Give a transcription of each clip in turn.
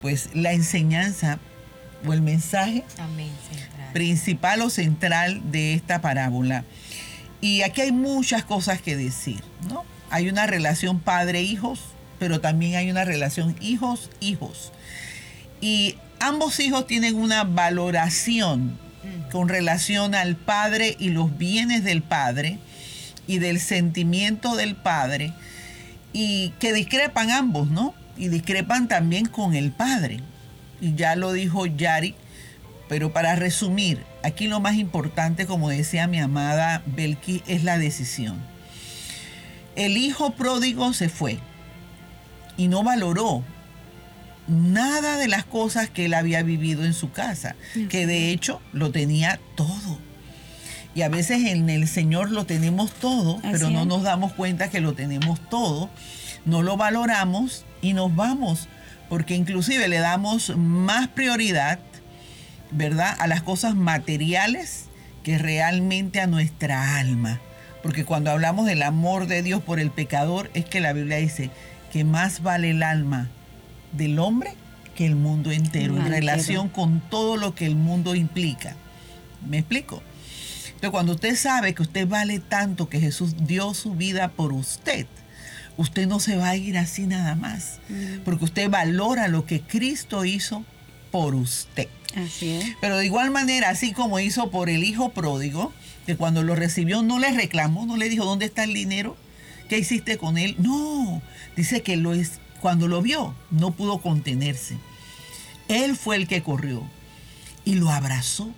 pues la enseñanza o el mensaje principal o central de esta parábola. Y aquí hay muchas cosas que decir, ¿no? Hay una relación padre-hijos, pero también hay una relación hijos-hijos. Y ambos hijos tienen una valoración con relación al padre y los bienes del padre y del sentimiento del padre, y que discrepan ambos, ¿no? Y discrepan también con el padre. Y ya lo dijo Yari, pero para resumir, aquí lo más importante, como decía mi amada Belki, es la decisión. El hijo pródigo se fue y no valoró nada de las cosas que él había vivido en su casa, que de hecho lo tenía todo. Y a veces en el Señor lo tenemos todo, pero no nos damos cuenta que lo tenemos todo, no lo valoramos y nos vamos, porque inclusive le damos más prioridad, ¿verdad?, a las cosas materiales que realmente a nuestra alma. Porque cuando hablamos del amor de Dios por el pecador, es que la Biblia dice que más vale el alma del hombre que el mundo entero, en relación con todo lo que el mundo implica. ¿Me explico? Entonces, cuando usted sabe que usted vale tanto, que Jesús dio su vida por usted, usted no se va a ir así nada más, porque usted valora lo que Cristo hizo por usted. Así es. Pero de igual manera, así como hizo por el hijo pródigo, que cuando lo recibió no le reclamó, no le dijo, ¿dónde está el dinero? ¿Qué hiciste con él? No, dice que cuando lo vio no pudo contenerse. Él fue el que corrió y lo abrazó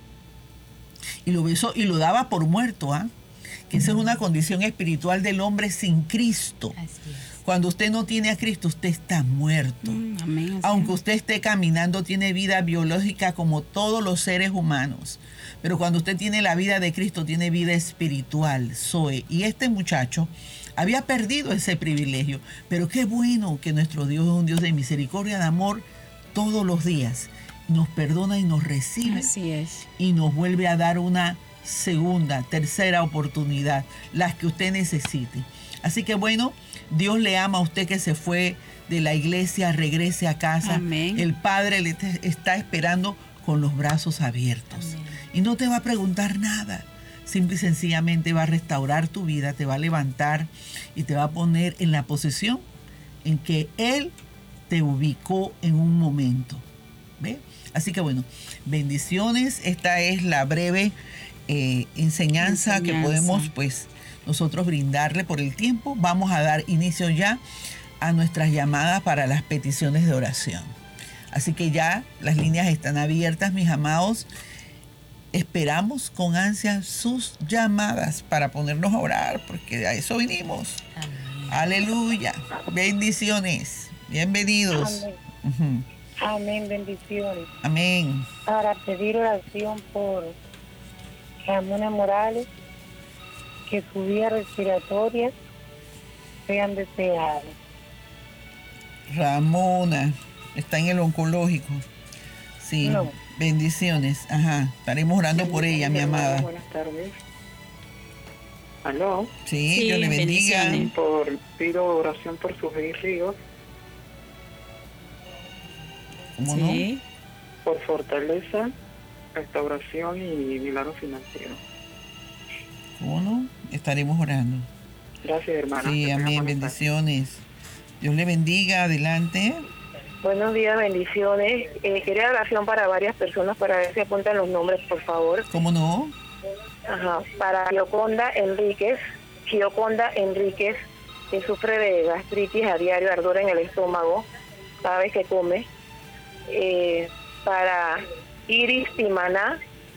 y lo besó y lo daba por muerto, ¿ah? Que esa es una condición espiritual del hombre sin Cristo. Así es. Cuando usted no tiene a Cristo, usted está muerto. Amén, Aunque usted esté caminando, tiene vida biológica como todos los seres humanos. Pero cuando usted tiene la vida de Cristo, tiene vida espiritual, Zoe. Y este muchacho había perdido ese privilegio. Pero qué bueno que nuestro Dios es un Dios de misericordia, de amor, todos los días. Nos perdona y nos recibe. Así es. Y nos vuelve a dar una segunda, tercera oportunidad, las que usted necesite. Así que bueno, Dios le ama a usted que se fue de la iglesia, regrese a casa. Amén. El Padre le está esperando con los brazos abiertos. Amén. Y no te va a preguntar nada. Simple y sencillamente va a restaurar tu vida, te va a levantar y te va a poner en la posición en que Él te ubicó en un momento. ¿Ve? Así que bueno, bendiciones. Esta es la breve enseñanza que podemos pues nosotros brindarle por el tiempo. Vamos a dar inicio ya a nuestras llamadas para las peticiones de oración. Así que ya las líneas están abiertas, mis amados. Esperamos con ansia sus llamadas para ponernos a orar, porque a eso vinimos. Amén. Aleluya. Bendiciones. Bienvenidos. Amén. Amén, bendiciones. Amén. Para pedir oración por Ramona Morales, que sus vías respiratorias sean deseadas. Ramona está en el oncológico. Sí. No. Bendiciones. Ajá. Estaremos orando por ella, mi amada. Buenas tardes. Aló. Sí, Sí, Dios le bendiga. bendiciones. Pido oración por sus hijos, ¿Cómo Sí. por fortaleza, restauración y milagro financiero. no? ¿Cómo no? Estaremos orando. Gracias, hermana. Sí, Que tenga amén. buenas tardes. Bendiciones. Dios le bendiga. Adelante. Buenos días, bendiciones. Quería oración para varias personas, para ver si apuntan los nombres, por favor. ¿Cómo no? Ajá. Para Gioconda Enríquez, que sufre de gastritis a diario, ardor en el estómago, cada vez que come. Para Iris Timaná,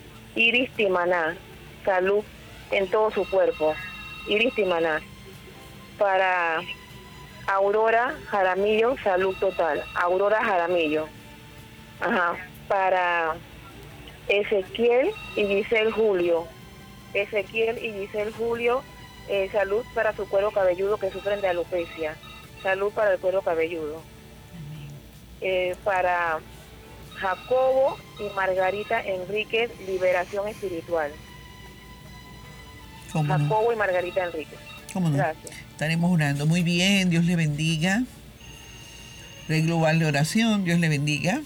salud en todo su cuerpo. Iris Timaná. Para Aurora Jaramillo, salud total. Aurora Jaramillo. Ajá. Para Ezequiel y Giselle Julio. Salud para su cuero cabelludo, que sufren de alopecia. Salud para el cuero cabelludo. Para Jacobo y Margarita Enríquez, liberación espiritual. ¿Cómo no? Jacobo y Margarita Enríquez. ¿Cómo no? Gracias. Estaremos orando. Muy bien. Dios le bendiga. Red Global de Oración. Dios le bendiga.